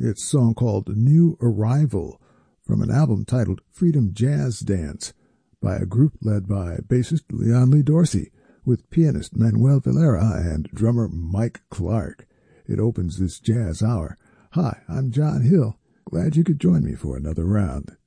It's a song called New Arrival from an album titled Freedom Jazz Dance by a group led by bassist Leon Lee Dorsey with pianist Manuel Valera and drummer Mike Clark. It opens this jazz hour. Hi, I'm John Hill. Glad you could join me for another round.